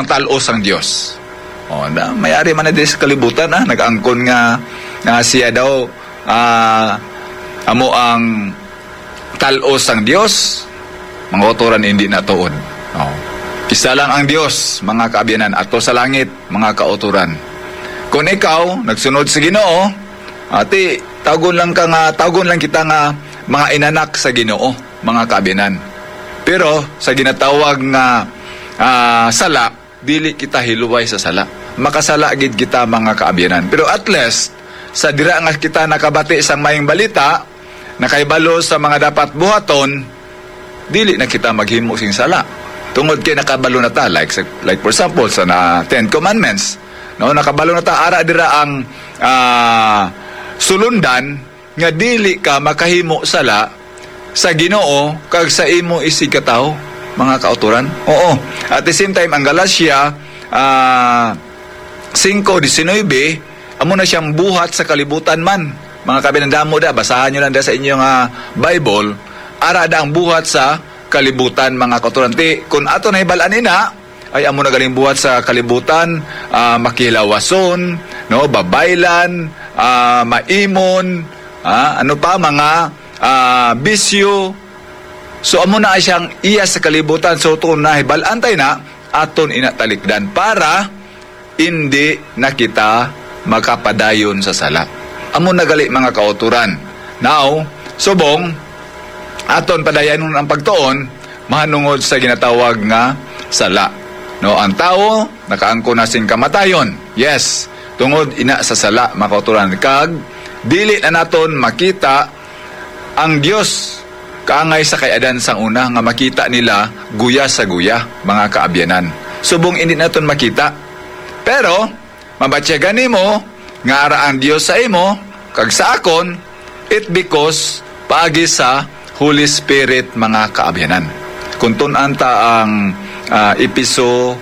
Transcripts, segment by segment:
ang talos ang Dios. Mayari man na din sa kalibutan, nag-angkon nga siya daw amo ang talos ang Dios, mga kauturan hindi natuod. Isa lang ang Dios, mga kaabyanan, ato sa langit, mga kauturan. Kung ikaw nagsunod sa Ginoo, ati tagon lang kita nga mga inanak sa Ginoo, mga kaabyanan. Pero sa ginatawag nga sala, dili kita hiluway sa sala. Makasala gid kita, mga kaabyanan. Pero at least sa dira nga kita nakabati sang mayong balita, nakaibalo sa mga dapat buhaton, dili na kita maghimo sing sala. Tungod kay nakabalo na ta, like for example sa Ten Commandments, nakabalo na ta, ara dira ang sulundan nga dili ka makahimo sala sa Ginoo kag sa imo isigataw, mga kauturan. At the same time ang Galatia 5:19, amo na siyang buhat sa kalibutan man, mga kabinandamo da, basahan nyo lang da sa inyong Bible, ara da ang buhat sa kalibutan, mga kauturan. Kung ato na ibalaan ina, ay amo na galing buhat sa kalibutan, makilawason, babaylan, maimon, ano pa, mga bisyo. So amo na siyang iya sa kalibutan. So kung nahibalaan tayo na, aton inatalikdan para hindi na kita makapadayon sa sala. Amo na gali, mga kauturan. Now, subong, aton padayanon ang pagtuon, mahanungod sa ginatawag nga sala. Ang tao, nakaangko na sing kamatayon. Yes, tungod ina sa sala, mga kauturan. Kag, dili na naton makita ang Dios kaangay sa kay Adan sang una, nga makita nila guya sa guya, mga kaabyanan. Subong hindi naton makita. Pero, mabatyagan nimo nga ara ang Dios sa imo, kag sa akon, it because paagi sa Holy Spirit, mga kaabyanan. Kung tunan ta ang Episo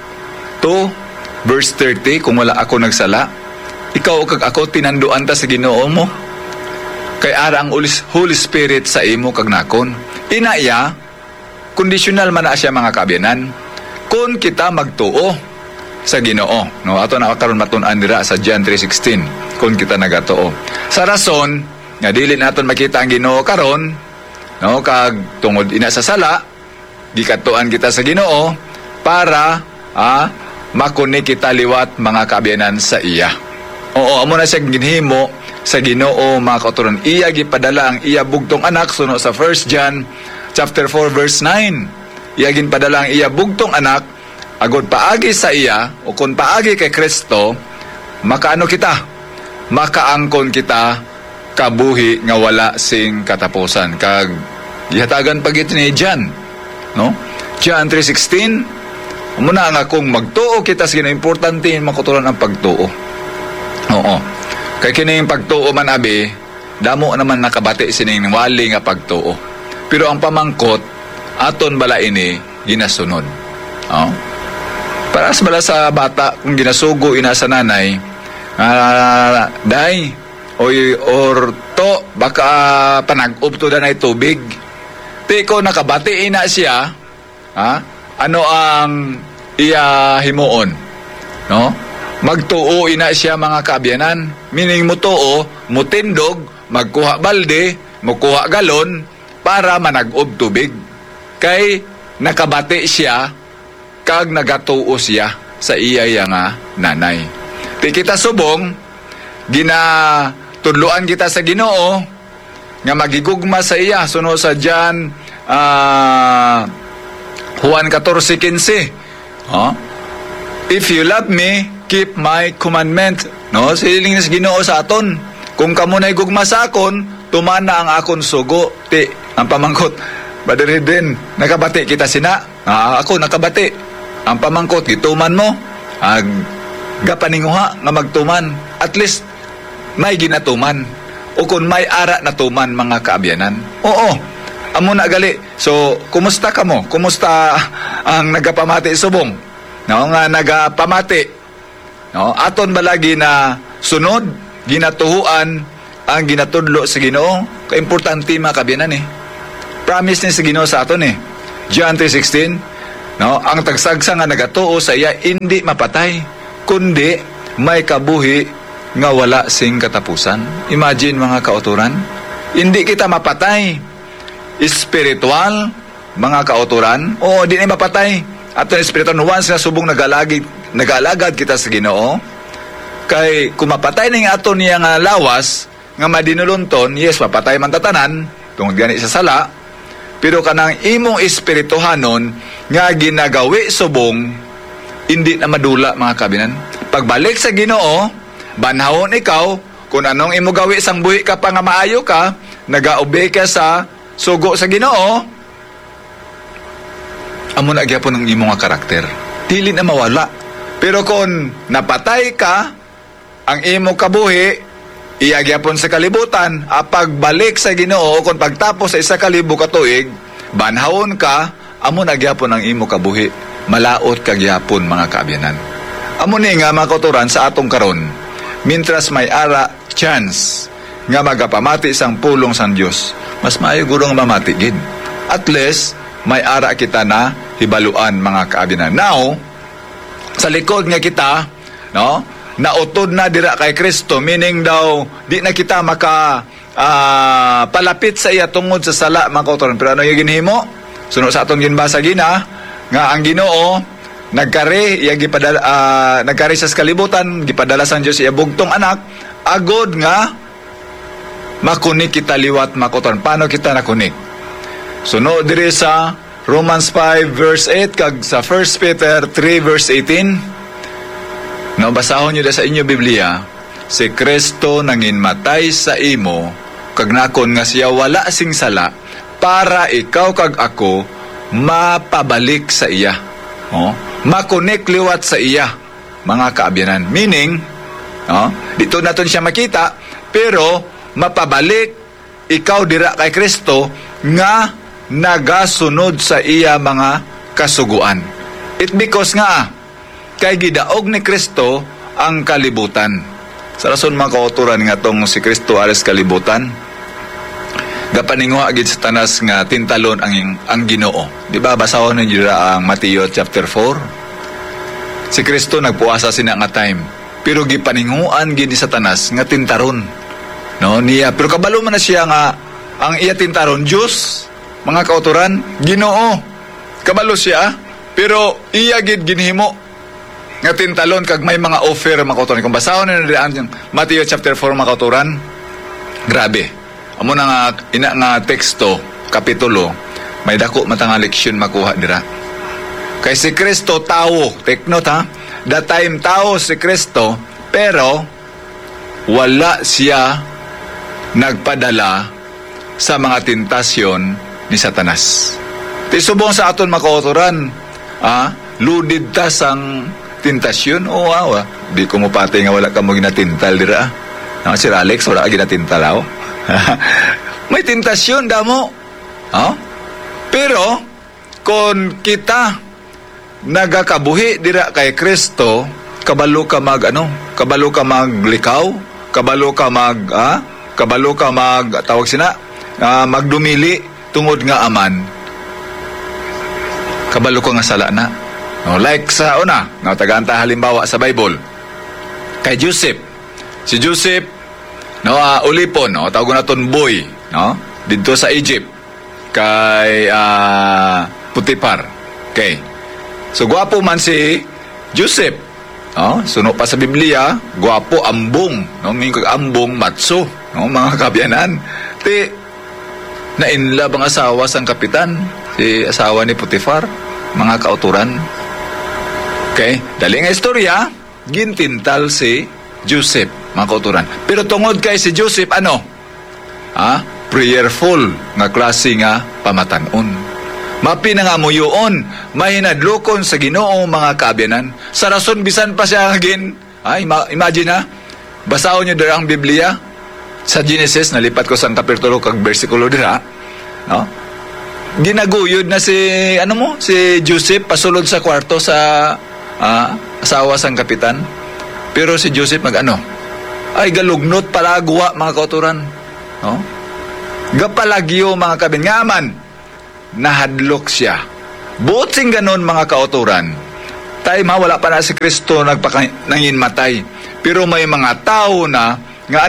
2 verse 30, kung wala ako nagsala, ikaw kag ako tinanduan ta sa Ginoo mo, kay ara ang Holy Spirit sa imo kag nakon. Inaya, conditional man na siya, mga kaabyanan, kung kita magtuo sa Ginoo. Ato na karon matun-an dira sa John 3:16, kung kita nagatuo. Sa rason nga dili naton makita ang Ginoo karon, kag tungod ina sa sala, gikatuan kita sa Ginoo para makuni kita liwat, mga kaabyanan, sa iya. Amo na siya ginhimo sa Ginoo, mga kauturan. Iya gipadala ang iya bugtong anak, suno sa 1 John chapter 4 verse 9. Iya ginpadala ang iya bugtong anak agod paagi sa iya, o kung paagi kay Kristo, makaano kita, makaangkon kita kabuhi nga wala sing katapusan. Kag gihatagan pag ito ni John, John 3:16, muna nga kung magtuo kita sa Ginoo, importante makutulan ang pagtuo. Kay kining pagtuo man abi, damo naman nakabati sining wali nga pagtuo. Pero ang pamangkot aton bala ini ginasunod. Para sa bala sa bata, kung ginasugo ina sa nanay, day or to baka panag-up to danay tubig. Tiko nakabati ina siya, ano ang iya himuon, magtuo ina siya, mga kaabyanan. Meaning mutuo, mutindog, magkuha balde, mukuha galon para manag-ob tubig. Kay nakabati siya kag nagatuo siya sa iya nga nanay. Kita subong ginatudloan kita sa Ginoo nga magigugma sa iya, suno sa John Juan 14:15. If you love me, keep my commandment. Siling na sa Ginoo sa aton. Kung kamo na'y gugma sa akon, tumana ang akon sugo. Ang pamangkot, Brother din, nakabati kita sina. Ako nakabati. Ang pamangkot, gituman mo. Gapaninguha nga magtuman. At least, may ginatuman. O kung may ara na tuman, mga kaabyanan. Amo na gali. So, kumusta ka mo? Kumusta ang nagapamati subong? Nga nagapamati. Aton balagi na sunod, ginatuhuan ang ginatudlo sa Ginoo. Kaimportante, mga kaabyanan Promise ni sa Ginoo sa aton John 3:16, No, ang tagsagsa nga nagatuo sa iya hindi mapatay, kundi may kabuhi nga wala sing katapusan. Imagine mga kauturan, hindi kita mapatay. Spiritual, mga kauturan, o di na mapatay. At ang spiritual, once nga subong nag-alagad kita sa Ginoo, kay kung mapatay na yung ato niya nga lawas, nga madinulunton, yes, mapatay man tatanan, tungod gani sa sala, pero kanang imong espirituhanon nga ginagawi subong, hindi na madula mga kabinan. Pagbalik sa Ginoo, banhawon ikaw, kung anong imo gawi sang buhi ka pa nga maayo ka, nagaobey ka sa sugo sa Ginoo, amo na gyapon ang imo nga karakter. Dili na mawala. Pero kung napatay ka, ang imo kabuhi, iyagyapon sa kalibutan, pagbalik sa Ginoo, kung pagtapos sa 1,000 ka tuig, banhawon ka, amo na gyapon ang imo kabuhi. Malaot ka gyapon mga kaabyanan. Amo ni nga mga kauturan sa atong karon, mintras may ara chance nga magapamati sang pulong sang Dios, mas maayo guro nga mamati gid. At least may ara kita na hibaluan mga kaabyanan. Now, sa likod nga kita, no, nautod na dira kay Kristo, meaning daw di na kita maka palapit sa iya tungod sa sala mga kauturan. Pero ano yung ginhimo? Sunod sa atong ginbasa gina nga ang Ginoo nagkari sa kalibutan, gipadala sang Dios iya bugtong anak agod nga makunik kita liwat mga kauturan. Paano kita nakunik? Sunod diri sa Romans 5 verse 8 kag sa 1 Peter 3 verse 18. No, basahon nyo sa inyo Biblia, si Kristo nanginmatay sa imo, kag nakon nga siya wala sing sala, para ikaw kag ako mapabalik sa iya. Oh, makunik liwat sa iya, mga kaabyanan. Meaning, dito natin siya makita, pero mapabalik ikaw dira kay Kristo nga nagasunod sa iya mga kasuguan. It because nga, kay gidaog ni Kristo ang kalibutan. Sa rason mga kauturan nga tong si Kristo ares kalibutan, gapaninguha gid sa tanas nga tintalon ang Ginoo. Di ba basahon ninyo ang Mateo chapter 4? Si Kristo nagpuasa sina nga time, pero gipaninguan gid sa tanas nga tintaron. No, niya, pero kabalo man na siya nga ang iya tintaron Dios, mga kauturan, Ginoo. Kabalo siya, pero iya gid ginhimo nga tintalon kag may mga offer mga kauturan. Kung basahon na ang Mateo chapter 4 mga kauturan, grabe. Amo na nga ina nga teksto, kapitulo, may dako matang leksyon makuha dira. Kay si Kristo tao, take note ha, that time tao si Kristo, pero wala siya nagpadala sa mga tentasyon ni Satanas. Tisubong sa aton makauturan, ludid ta sang tentasyon, o awa, di ko mo pati nga wala ka mo ginatintal dira. Sir Alex, wala ka ginatintal ako. May tentasyon damo. Pero kung kita nagakabuhi dira kay Kristo, kabalo ka maglikaw, kabalo ka magdumili tungod nga aman, kabalo ko nga sala na. Like sa una, tagaanta halimbawa sa Bible, kay Joseph. Si Joseph, ulipon, tawag naton boy, dito sa Egypt, kay Putipar. Okay. So, gwapo man si Joseph. Suno pa sa Biblia, gwapo, ambong. Mingo ambong, matso. Mga kabyanan. Na-inlove ang asawa sang kapitan, si asawa ni Putifar, mga kauturan. Okay, dali nga istorya, gintintal si Joseph, mga kauturan. Pero tungod kay si Joseph, prayerful nga klase nga pamatanon. Mapi na nga mo yun, mahinadlokon sa Ginoo mga kaabyanan. Sa rason bisan pa siya imagine basahon nyo dira ang Biblia, sa Genesis, nalipat ko sa kapitulo kag bersikulo dira, ginaguyod na si Joseph pasulod sa kwarto sa asawa sang kapitan. Pero si Joseph galugnot palagwa mga kauturan. Gapalagyo mga kabin. Ngaman, nahadlok siya Buot sing ganon mga kauturan, tayo wala pa na si Kristo nanginmatay. Pero may mga tao na nga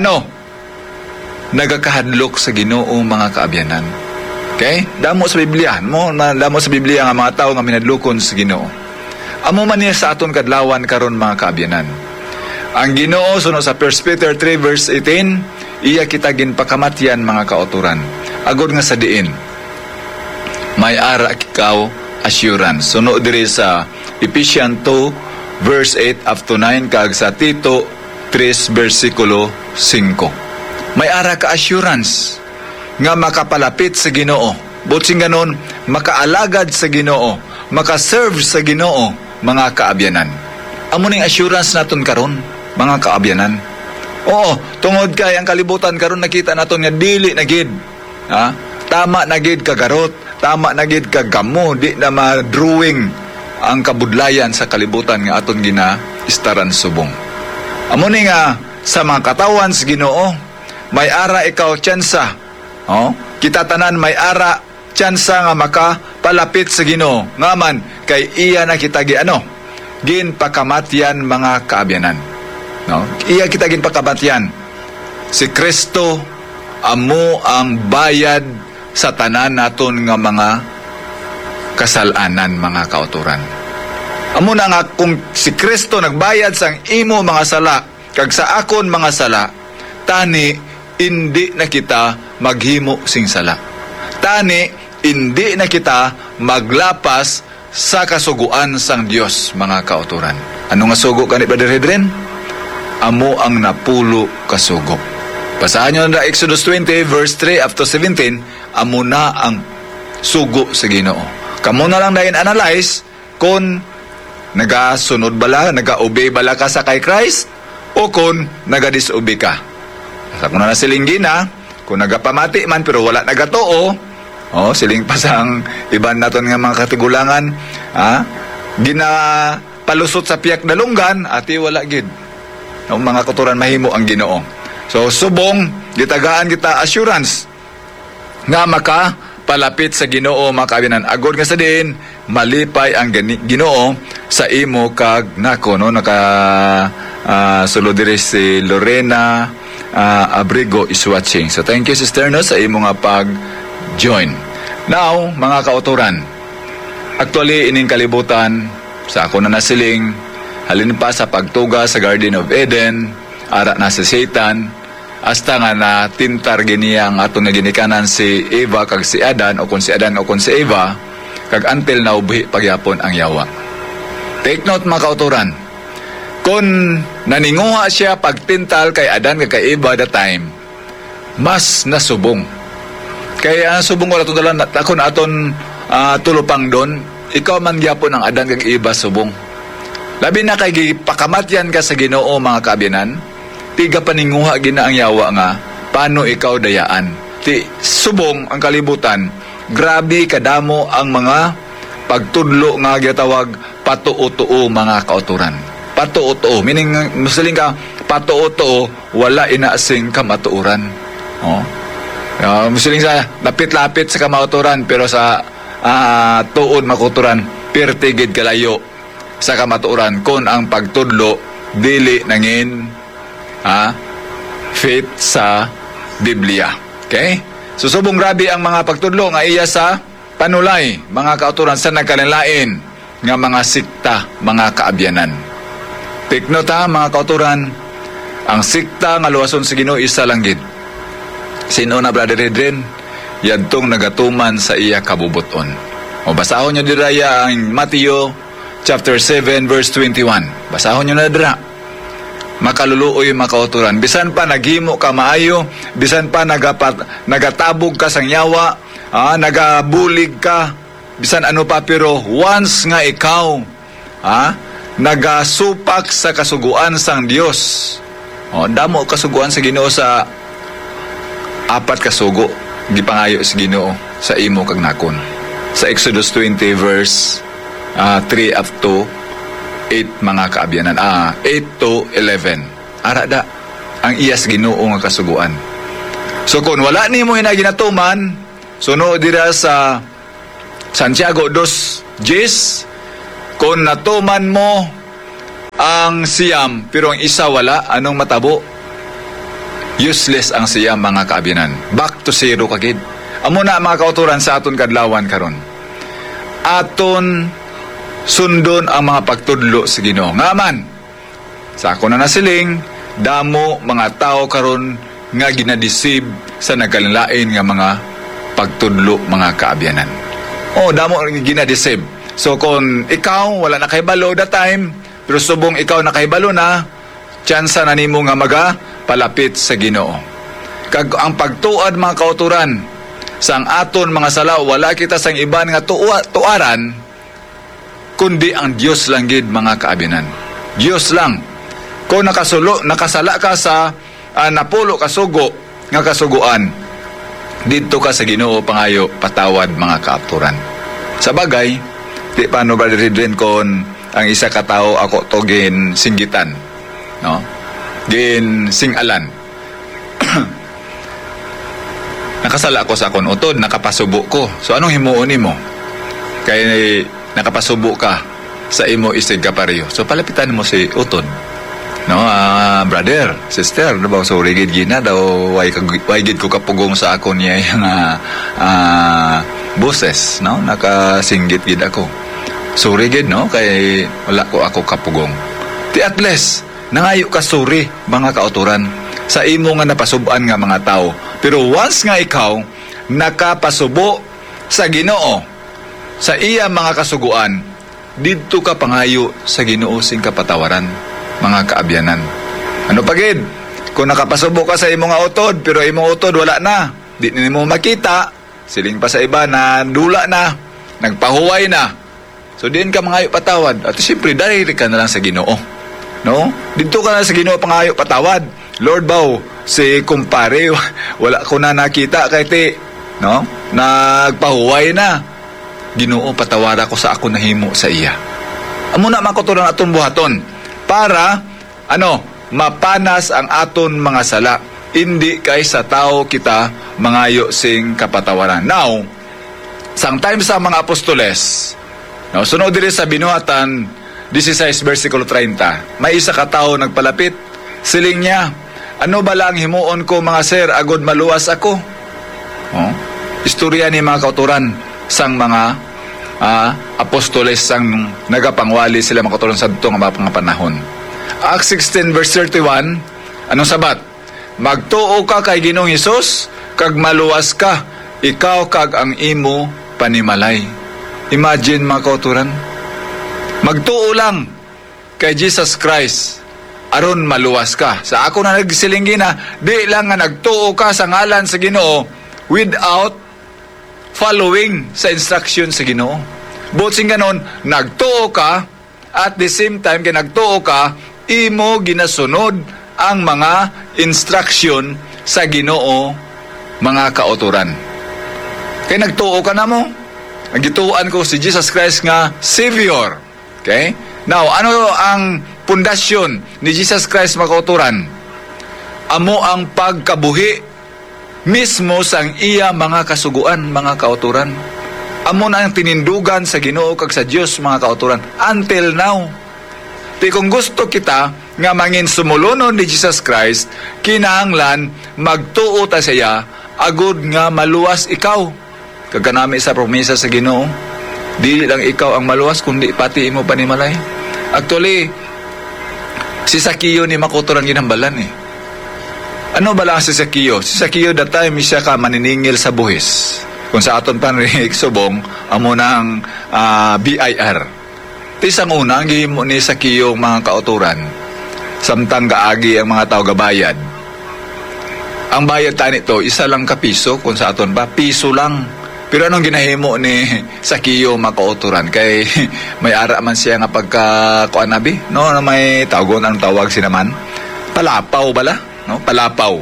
nagakahadlok sa Ginoo mga kaabyanan. Okay? Damo sa Biblia. Damo sa Biblia nga mga tao nga minadlokon sa Ginoo. Amo man niya sa aton kadlawan karon mga kaabyanan. Ang Ginoo suno sa 1 Peter 3 verse 18, iya kita ginpakamatyan mga kauturan. Agod nga sa diin, may ara ikaw assurance. Suno diri sa Ephesians 2 verse 8 up to 9 kag sa Tito 3 versikulo 5. May ara ka assurance nga makapalapit sa Ginoo. Butsing ganon, makaalagad sa Ginoo, makaserve sa Ginoo, mga kaabyanan. Amo ning assurance naton karon, mga kaabyanan. Oo, tungod kay ang kalibutan karon nakita naton nga dili na gid. Tama na gid kagarot, tama na gid kagamo, di na ma-drawing ang kabudlayan sa kalibutan nga aton gina-istaran subong. Amo ni nga sa mga katawan sa Ginoo, may ara ikaw tsansa. Kita tanan may ara tsansa nga makapalapit sa Ginoo. Ngaman kay iya na kita ginpakamatyan mga kaabyanan. Iya kita ginpakamatyan. Si Kristo amo ang bayad sa tanan naton nga mga kasalanan mga kauturan. Amo na nga kung si Kristo nagbayad sang imo mga sala kag sa akon mga sala, tani hindi na kita maghimo sing sala. Tani hindi na kita maglapas sa kasuguan sang Dios mga kauturan. Ano nga sugo kanit Brother Hedren? Amo ang napulo kasugo. Basahan nyo na Exodus 20 verse 3 up to 17, amo na ang sugo sa Ginoo. Kamo na lang dahin analyze kung nagasunod bala, naga-obey bala ka sa kay Christ o kung naga-disobey ka. Sa kung na silinggi na, kung nagapamati man pero wala nagatoo, siling pasang iban naton nga mga katigulangan, ginapalusot sa piyak na lunggan, ati wala gid. Mga kauturan mahimo ang Ginoo. So subong gitagaan kita assurance nga makapalapit sa Ginoo mga kaabyanan. Agod nga sa din malipay ang Ginoo sa imo kag nako sulod diri si Lorena Abrigo is watching. So thank you sister sa imo nga pag-join. Now mga kauturan, actually ining kalibutan sa ako na nasiling halin pa sa pagtuga sa Garden of Eden, ara na si Satan, hasta nga na tintar giniya ang ato na ginikanan si Eva kag si Adan o kung si Adan o kung si Eva, kag until na ubuhi pagyapon ang yawa. Take note mga kauturan, kung naninguha siya pagtintal kay Adan kag kay Eva that time, mas nasubong. Kaya subong wala ito dalan, akon aton tulupang doon, ikaw man gyapon ang Adan kag Eva subong. Labi na kay pakamatyan ka sa Ginoo mga kaabyanan, tiga paninguha gina ang yawa nga, paano ikaw dayaan? Ti subong ang kalibutan, grabe kadamo ang mga pagtudlo nga gitawag patuo-tuo mga kauturan. Patuo-tuo, meaning musaling ka patuo-tuo, wala inaasing kamatuuran. Musaling sa lapit-lapit sa kamatuuran, pero sa tuod makuturan, pertigid kalayo sa kamatuuran kung ang pagtudlo dili nangin fit sa Biblia. Okay? So subong grabe ang mga pagtudlo nga iya sa panulay, mga kauturan sa nagkanilain nga mga sikta, mga kaabyanan. Take note mga kauturan, ang sikta nga luwason sa Ginoo isa lang gid. Sino na Brother Hedren? Yadtong nagatuman sa iya kabubuton. O basahon nyo diraya ang Mateo chapter 7 verse 21. Basahon nyo na dira. Makaluluoy makauturan. Bisan pa naghimo ka maayo, bisan pa nagatabog ka sang yawa, nagabulig ka, bisan ano pa, pero once nga ikaw nagasupak sa kasuguan sang Dios, damo kasuguan sa Ginoo sa apat kasugo gipangayo sa Ginoo sa imo kag nakon. Sa Exodus 20 verse 3 up to 8 mga kaabyanan, 8 to 11. Arada ang iyas Ginoo nga kasuguan. So kung wala nimo ina ginatuman, suno dira sa Santiago 2 Jis, kung natuman mo ang siyam, pero ang isa wala, anong matabo? Useless ang siyam, mga kaabinan. Back to zero kagid. Amo na mga kauturan sa aton kadlawan karon. Aton sundon ang mga pagtudlo sa Ginoo. Ngaman, sa ako na nasiling, damo mga tao karon nga ginadisib sa nagkalilain nga mga pagtudlo, mga kaabianan. Damo ginadisib. So kung ikaw wala na kahibalo that time, pero subong ikaw nakahibalo na, tsansa na nimo nga palapit sa Ginoo. Kag ang pagtuad, mga kauturan, sang aton mga sala, wala kita sang iban nga tuaran, kundi ang Dios lang gid, mga kaabinan. Dios lang. Kung nakasala ka sa napulo kasugo nga kasuguan, dito ka sa Ginoo pangayo patawad, mga kaapturan. Sa bagay, di paano, Brother Ridwin, kung ang isa ka tao ako to gin singgitan, no? Gin singalan. Nakasala ko sa akong utod, nakapasubo ko. So anong himuon nimo? Kay nakapasubo ka sa imo isig kaparyo. So palapitan mo si utod. No, brother, sister, diba, so rigid gina daw, why gid ko kapugong sa ako niya yung boses, no? Nakasinggit gid ako. So rigid, no? Kay wala ko ako kapugong. Ti at least, nangayo ka suri, mga kauturan, sa imo nga napasuban nga mga tao. Pero once nga ikaw nakapasubo sa Ginoo, sa iya mga kasuguan, didto ka pangayo sa Ginoo sing kapatawaran, mga kaabyanan. Ano pagid? Kung nakapasubo ka sa imo nga utod, pero imo utod wala na, di nimo makita, siling pa sa iba na dula na, nagpahuway na. So diin ka mangayo patawad. At siyempre, dahil ka na lang sa Ginoo. No? Dito ka na sa Ginoo pangayo patawad. Lord baw, si kumpare, wala ko na nakita kahit no? Nagpahuway na. Ginoo, patawara ko sa ako nahimo sa iya. Amo na makuturan atong buhaton para mapanas ang aton mga sala. Hindi kay sa tao kita mangayo sing kapatawaran. Now, sometime sa mga apostoles, no, sunod diri sa binuhatan 16 versikulo 30, may isa ka tao nagpalapit, siling niya, ano ba lang himuon ko, mga sir, agod maluwas ako? Istorya ni mga kauturan sang mga apostoles sang nagapangwali sila, mga kauturan sa dito nga mga panahon. Acts 16 verse 31, anong sabat? Magtuo ka kay Ginoong Hesus, kag maluwas ka, ikaw kag ang imo panimalay. Imagine, mga kauturan, magtuo lang kay Jesus Christ, aron maluwas ka. Sa ako na nagsilinggi na, di lang nga nagtuo ka sa ngalan sa Ginoo without following sa instruction sa Ginoo. But sing ganon, nagtuo ka, at the same time, kay nagtuo ka, imo ginasunod ang mga instruction sa Ginoo, mga kauturan. Kay nagtuo ka na mo, nagituan ko si Jesus Christ nga Savior. Okay? Now, ano ang pundasyon ni Jesus Christ, mga kauturan? Amo ang pagkabuhi mismo sang iya mga kasuguan, mga kauturan. Amo na ang tinindugan sa Ginoo kag sa Dios, mga kauturan, until now. Di kung gusto kita nga mangin sumulunon ni Jesus Christ, kinahanglan magtuo ta siya agud nga maluwas ikaw. Kaganami sa promesa sa Ginoo, dili lang ikaw ang maluwas kundi pati imo panimalay. Actually, si Sakio ni makuturan ginambalan eh. Ano ba lang si Sakio? Si Sakio that time siya ka maniningil sa buhis. Kung sa aton pan rin subong, amo ng BIR. Tisang una, ang gihimo ni Sakio, mga kauturan, samtang gaagi ang mga tao gabayad. Ang bayad tayo nito, isa lang ka piso, kung sa aton pa, piso lang. Pero anong ginahimo ni Sakio, mga kauturan? Kay may ara man siya nga pagka-kuan nabi, no? Na may tawagon, anong tawag sinaman? Palapaw bala? No? Palapaw.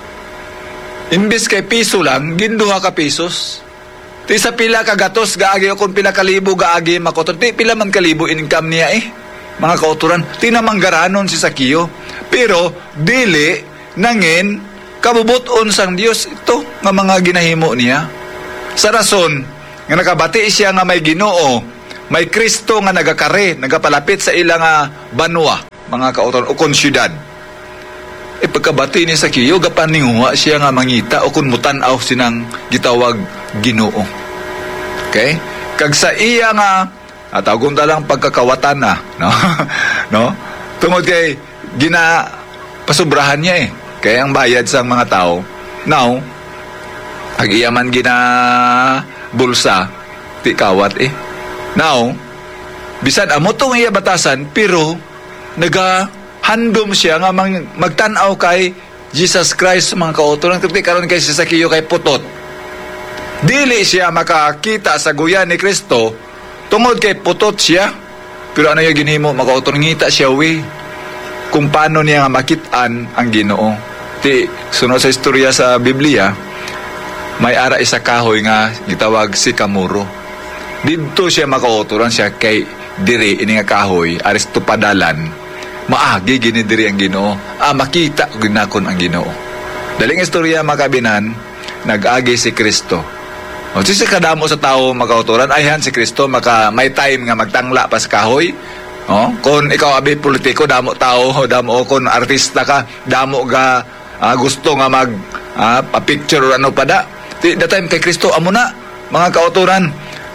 Imbis kay piso lang, ginduha ka pisos. Ti sa pila ka gatos, gaagi o kung pila kalibo, gaagi makoton. Ti pila man kalibo income niya mga kauturan. Ti namanggaranon si Sakio. Pero, dili, nangin, kabubuton sang Dios ito, nga mga ginahimo niya. Sa rason, nga nakabati siya nga may Ginoo, may Kristo nga nagakare, nagapalapit sa ilang banwa, mga kautoran, o kon syudad. Pagkabati ni Sakiyo, gapaninguha siya nga mangita o kun mutanaw sinang gitawag Ginoo. Okay? Kag sa iya nga, tawgon ta lang pagkakawatan na, no? No? Tungod kay pasubrahan niya kaya ang bayad sa mga tao. Now, ag iya man bulsa, ti kawat Now, bisan amo tong iya batasan, pero handom siya nga magtanaw kay Jesus Christ, mga kautoran. Kasi karon kay si Sakiyo kay putot. Dili siya makakita sa guyan ni Kristo tungod kay putot siya. Pero ano yung ginhimo, mga kautoran, ngita siya kung paano niya nga makitaan ang Ginoo. Sunod sa istorya sa Biblia, may ara isa kahoy nga gitawag si Kamuro. Dito siya makautoran siya kay diri ini nga kahoy aris tupadalan. Maagi gini diri ang Ginoo. Makita ginakon ang Ginoo. Daling istorya makabinan, nag-agi si Kristo. O si kadamo sa tao makautoran, ayhan si Kristo may time nga magtangla pa sa kahoy. Kung ikaw abi politiko, damo tao, damo kon artista ka, damo ga gusto nga pa-picture o ano pa da. The time kay Kristo, amo na, mga kautoran,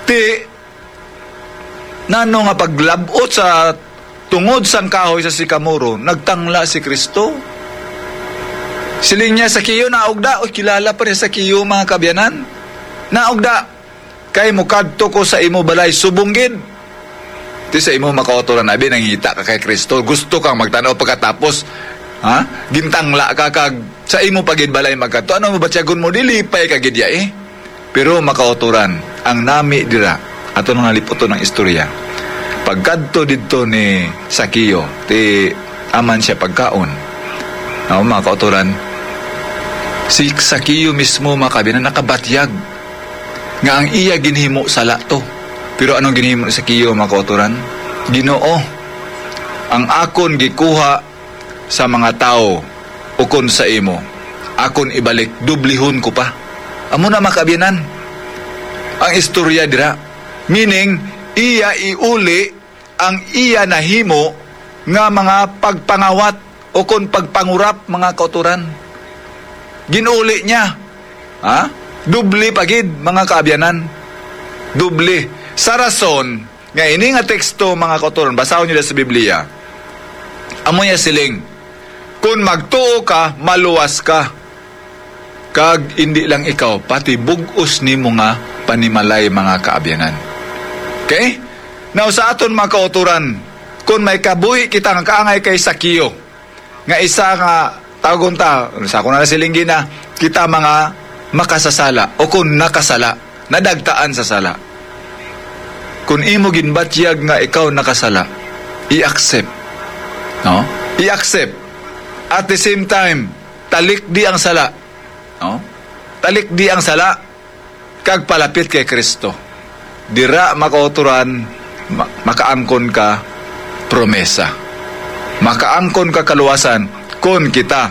nano nga paglabot sa tungod sang kahoy sa sikamuro, nagtangla si Kristo. Siling niya, Sakiyo, naogda. Kilala pa rin Sakiyo, mga kabyanan. Naogda. Kay mukadto ko sa imo balay, subunggid. Di sa imo makautoran, abi, nangita ka kay Kristo. Gusto kang magtanaw pagkatapos, gintangla ka kag sa imo pagid balay magkadto. Ano mo batyagon mo? Dilipay kagid ya Pero makautoran, ang nami dira, ato nang naliputo ng istorya. Pagkadto dito ni Sakiyo, aman siya pagkaon. Mga kautoran, si Sakiyo mismo, mga kabinan, nakabatyag nga ang iya ginhimo sala to. Pero anong ginhimo ni Sakiyo, mga kautoran? Ginoo, ang akon gikuha sa mga tao ukon sa imo, akon ibalik, dublihon ko pa. Amo na, mga kabinan, ang istorya dira. Meaning, iya iuli ang iya nahimo nga mga pagpangawat o kung pagpangurap, mga kauturan. Ginuli niya. Dubli pagid, mga kaabyanan. Dubli. Sa rason, nga ini nga teksto, mga kauturan, basahon nyo sa Biblia. Amo niya siling, kung magtuo ka, maluwas ka. Kag hindi lang ikaw, pati bugos ni mga panimalay, mga kaabyanan. Okay? Now, sa aton mga kauturan, kung may kabuhi kita nga kaangay kay Sakiyo, nga isa nga, tawagon ta, sa ako na silinggi na, kita mga makasasala, o kung nakasala, nadagtaan sa sala. Kung imo ginbatyag nga ikaw nakasala, i-accept. No? I-accept. At the same time, talik di ang sala. No? Talik di ang sala, kag palapit kay Kristo. Dira makauturan, makaangkon ka promesa. Makaangkon ka kaluwasan kung kita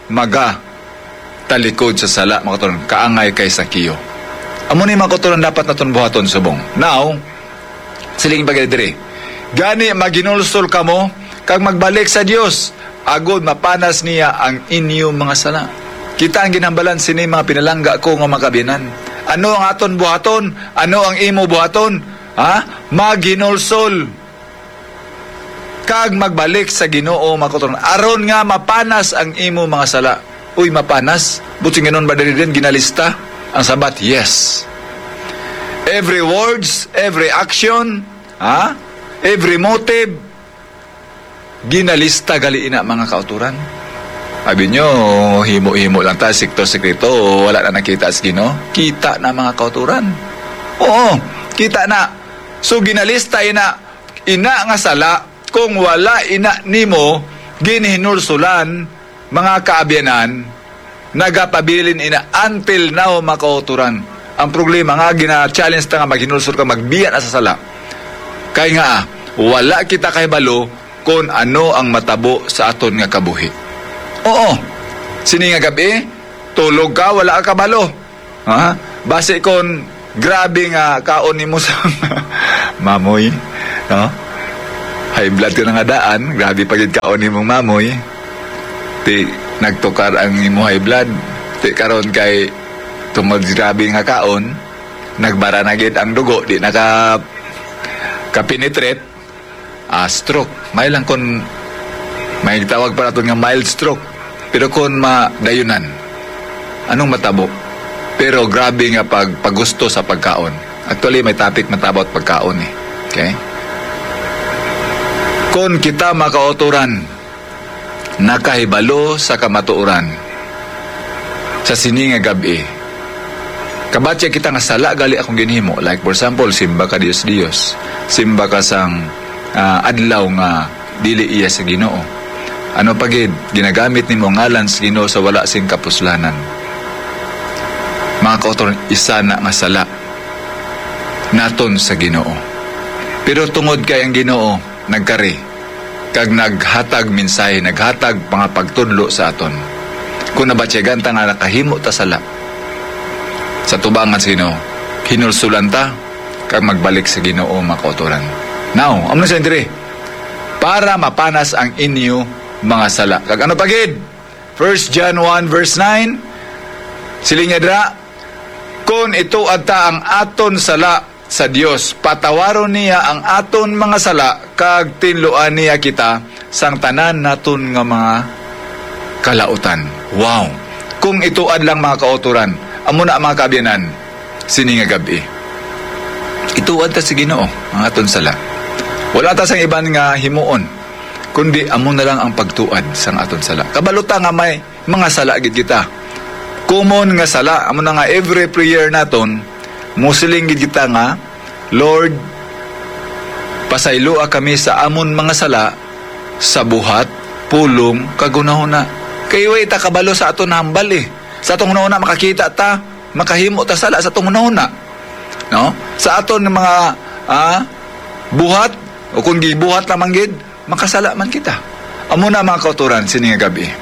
talikod sa sala, makauturan, kaangay kay Sakiyo. Amo ni makauturan dapat naton buhaton subong. Now, siling bagay diri. Gani maginulsol kamo kag magbalik sa Dios, agod mapanas niya ang inyong mga sala. Kita ang ginambalan sini mga pinalangga ko nga makabinan. Ano ang aton buhaton? Ano ang imo buhaton? Maginulsol. Kag magbalik sa Ginoo, makauturan. Aron nga mapanas ang imo mga sala. Uy, mapanas? Buti ganon ba diri din ginalista? Ang sabat, yes. Every words, every action, every motive, ginalista galiina, mga kauturan. Sabi nyo, himo-himo lang ta, sikto-sikrito, wala na nakita sa Ginoo. Kita na, mga kauturan. Oo, kita na. So, ginalista ina nga sala, kung wala ina nimo, ginhinulsulan, mga kaabyanan, nagapabilin ina until now, mga kauturan. Ang problema nga, gina-challenge ta nga maghinulsul ka, magbiya na sa sala. Kaya nga, wala kita kay balo kung ano ang matabo sa aton nga kabuhi. Oo. Sini nga gabi, tulog ka, wala ka kabalo. Base kon grabe nga kaon nimo sa mamoy, no? High blood ka nga daan, grabe pagid kaon imong mamoy. Ti nagtukar ang imo high blood. Ti karon kay tungod grabe nga kaon, nagbara na gid ang dugo, di ka-penetrate, stroke. May lang kon may tawag pa natin nga mild stroke. Pero kung madayunan, anong matabo? Pero grabe nga paggusto sa pagkaon. Actually, may topic matabo at pagkaon eh. Okay? Kung kita makauturan, nakahibalo sa kamatuoran, sa sini nga gabi, kabatya kita nga sala gali akong ginhimo. Like for example, simba ka Dios. Simba ka sang adlaw nga dili iya sa Ginoo. Ano pagid ginagamit nimo ngalan sa Ginoo sa wala sing kapuslanan. Mga kauturan, isa na nga sala naton sa Ginoo. Pero tungod kay ang Ginoo nagkari kag naghatag mensahe, naghatag mga pagtudlo sa aton. Kung nabatyagan ta nga nakahimo ta sala sa tubangan sa Ginoo, hinulsulan ta kag magbalik sa Ginoo, mga kauturan. Now, amno sa dire para mapanas ang inyo mga sala. Kag ano pagid? 1 John 1 verse 9, siling dra, kung ito adta ang aton sala sa Dios, patawaron niya ang aton mga sala kag tinluan niya kita sang tanan naton nga mga kalautan. Wow! Kung ito lang mga kauturan, amo na mga kaabyanan, sini nga gabi. Ituad ta sa Ginoo ang aton sala. Wala ta sang iban nga himuon, kundi amo na lang ang pagtuad sang aton sala. Kabaluta nga may mga sala gid kita. Common nga sala, amo na nga every prayer naton, musiling gid kita nga, Lord, pasayloa kami sa amon mga sala sa buhat, pulong, kagunahuna. Kay way ta kabalo sa aton hambal eh. Sa atong hunahuna makakita ta, makahimo ta sala sa atong hunahuna. No? Sa aton mga buhat o kung gibuhat lamang gid, makasala man kita. Amo na mga kauturan sini nga gabi.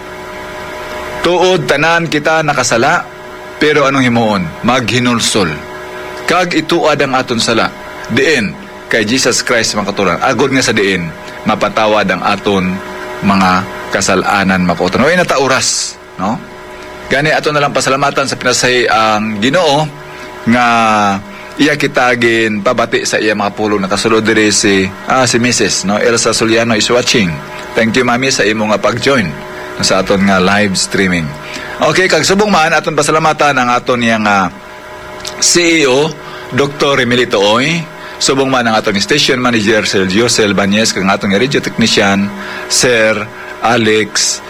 Tuod tanan kita nakasala, pero anong himuon? Maghinulsol. Kag ituad ang aton sala. Diin kay Jesus Christ mga kauturan. Agod nga sa diin, mapatawad ang aton mga kasalanan mga kauturan. Way nata oras, no? Gani aton na lang pasalamatan sa pinasay ang Ginoo nga iya kitagin pabati sa iya mga pulong nakasulod diri si Mrs. no Elsa Soliano is watching. Thank you mami sa imo nga pag-join sa aton nga live streaming. Okay, kag subong man aton pasalamatan ang aton yang CEO Dr. Emilito Oy, subong man ang aton station manager Sir Jose Albanez, kag aton nga radio technician Sir Alex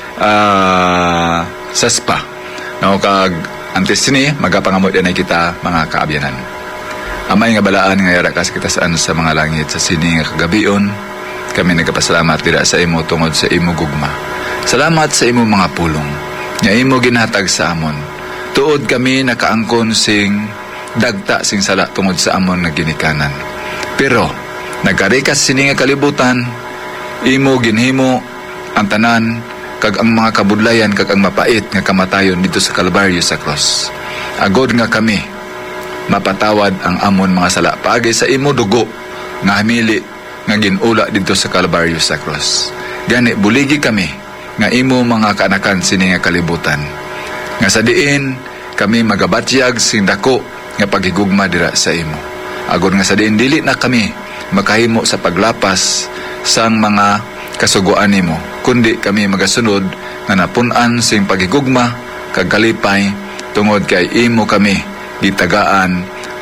Saspa. No kag antes ni magapangamot dinay kita mga kaabyanan. Amay nga balaan nga yarakas kita saan sa mga langit sa sini nga kagabion. Kami nagapasalamat dira sa imo tungod sa imo gugma. Salamat sa imo mga pulong nga imo ginhatag sa amon. Tuod kami nakaangkon sing dagta sing sala tungod sa amon nga ginikanan. Pero nagkarikas sini nga kalibutan, imo ginhimo ang tanan kag ang mga kabudlayan kag ang mapait nga kamatayon dito sa Kalbaryo sa cross. Agod nga kami mapatawad ang amon mga sala paagi sa imo dugo nga hamili nga ginula dito sa Kalbaryo sa cross. Gani buligi kami nga imo mga kaanakan sini nga kalibutan. Nga sa diin kami magabatyag sing dako nga paghigugma dira sa imo. Agod nga sa diin dili na kami makahimo sa paglapas sang mga kasuguan nimo, kundi kami magasunod nga napun-an sing paghigugma kag kalipay tungod kay imo kami gitagaan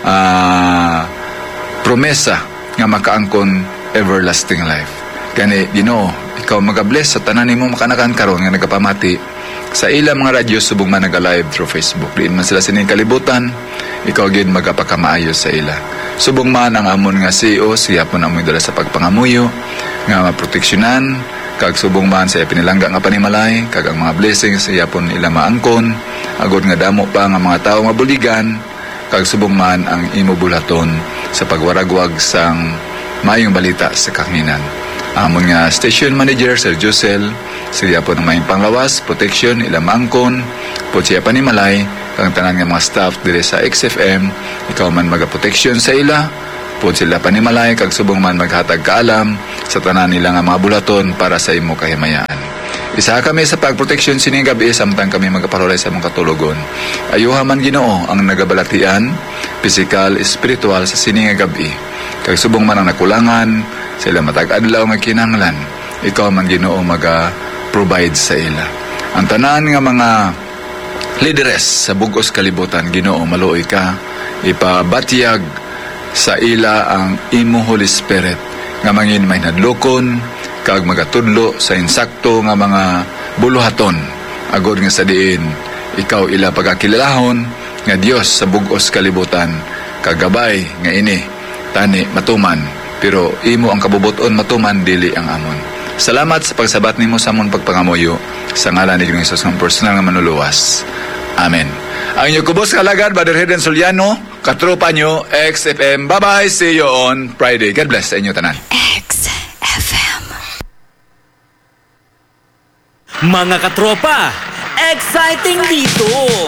promesa nga makaangkon everlasting life. Kani Ginoo, ikaw magabless sa tanan nimo makanakan karon nga nagapamati sa ilang mga radyo subong man naga-live through Facebook. Diin man sila sining kalibutan, ikaw gid magapakamaayo sa ila. Subong man ang amon nga CEO, siya po na dala sa pagpangamuyo nga maproteksyonan, kag subong man sa pinilangga nga panimalay, kag ang mga blessings siya po nila maangkon, agod nga damo pa nga mga tao nga buligan, kag subong man ang imo bulaton sa pagwaragwag sang mayong balita sa kahanginan. Amon nga station manager Sir Josel, siya po ng mayong panglawas, protection, ilang maangkon, po siya panimalay, kang tanan nga mga staff dire sa XFM, ikaw man magaproteksyon sa ila, Pud sila panimalay kag subong man maghatag kaalam sa tanan nila nga mga bulaton para sa imo kahimayaan. Isa kami sa pagproteksyon sining gabi samtang kami magaparolay sa mong katulogon. Ayuha man Ginoo ang nagabalatian, pisikal, espiritual sa sining gabi. Kag subong man ang nakulangan, sila matag-adlaw nga kinahanglan. Ikaw man Ginoo maga-provide sa ila. Ang tanan nga mga lideres sa bugos kalibutan, Ginoo maluoy ka, ipabatiyag sa ila ang imo Holy Spirit nga mangin may nadlokon kag magatudlo sa insakto nga mga buluhaton agod nga sa diin ikaw ila pagakilahon nga Dios sa bugos kalibutan kagabay nga ini tani matuman pero imo ang kabubuton matuman dili ang amon. Salamat sa pagsabat nimo sa amon pagpangamuyo sa ngalan ni Jesus ng personal nga manuluwas. Amen. Ang inyong kubos kalagad, Brother Hayden Soliano, katropa nyo, XFM. Bye-bye. See you on Friday. God bless sa inyo tanan. XFM. Mga katropa, exciting dito!